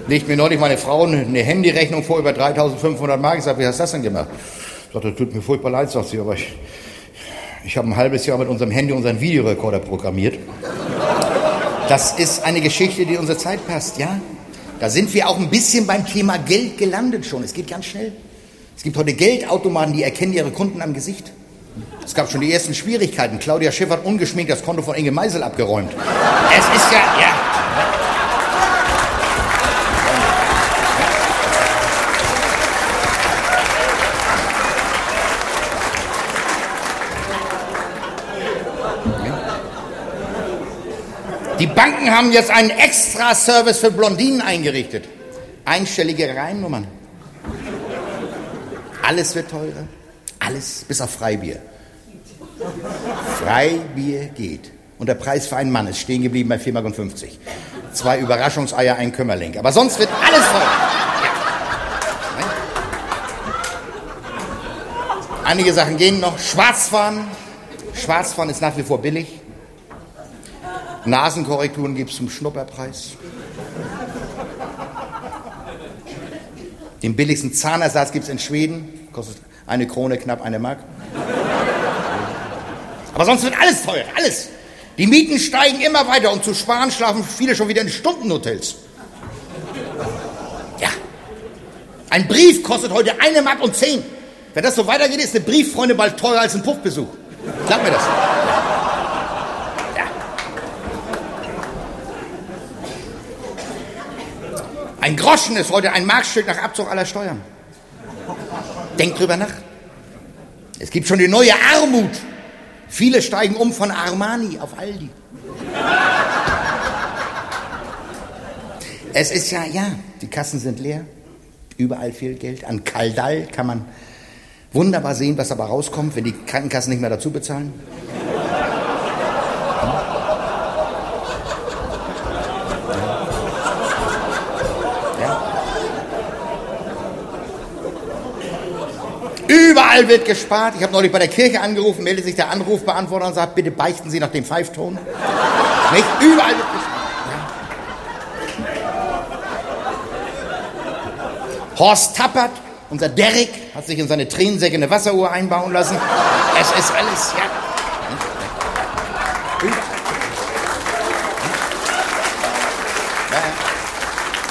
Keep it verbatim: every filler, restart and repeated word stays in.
Legt mir neulich meine Frau eine Handyrechnung vor über dreitausendfünfhundert Mark. Ich sage, wie hast du das denn gemacht? Ich sage, das tut mir furchtbar leid, sagt sie, aber ich, ich habe ein halbes Jahr mit unserem Handy unseren Videorekorder programmiert. Das ist eine Geschichte, die in unsere Zeit passt, ja? Da sind wir auch ein bisschen beim Thema Geld gelandet schon. Es geht ganz schnell. Es gibt heute Geldautomaten, die erkennen ihre Kunden am Gesicht. Es gab schon die ersten Schwierigkeiten. Claudia Schiff hat ungeschminkt das Konto von Inge Meisel abgeräumt. Es ist ja, ja. Die Banken haben jetzt einen Extra-Service für Blondinen eingerichtet. Einstellige Reihennummern. Alles wird teurer. Alles, bis auf Freibier. Freibier geht. Und der Preis für einen Mann ist stehen geblieben bei vier Mark fünfzig. Zwei Überraschungseier, ein Kümmerling. Aber sonst wird alles teurer. Ja. Einige Sachen gehen noch. Schwarzfahren. Schwarzfahren ist nach wie vor billig. Nasenkorrekturen gibt es zum Schnupperpreis. Den billigsten Zahnersatz gibt es in Schweden. Kostet eine Krone, knapp eine Mark. Aber sonst wird alles teuer, alles. Die Mieten steigen immer weiter und zu sparen schlafen viele schon wieder in Stundenhotels. Ja. Ein Brief kostet heute eine Mark und zehn. Wenn das so weitergeht, ist eine Brieffreunde bald teurer als ein Puffbesuch. Glaub mir das. Ein Groschen ist heute ein Markstück nach Abzug aller Steuern. Denkt drüber nach. Es gibt schon die neue Armut. Viele steigen um von Armani auf Aldi. Es ist ja, ja, die Kassen sind leer. Überall fehlt Geld. An Kaldall kann man wunderbar sehen, was dabei rauskommt, wenn die Krankenkassen nicht mehr dazu bezahlen. Überall wird gespart. Ich habe neulich bei der Kirche angerufen, meldet sich der Anrufbeantworter und sagt, bitte beichten Sie nach dem Pfeifton. Nicht? Überall wird gespart. Ja. Horst Tappert, unser Derrick, hat sich in seine Tränensäcke eine Wasseruhr einbauen lassen. Es ist alles, ja.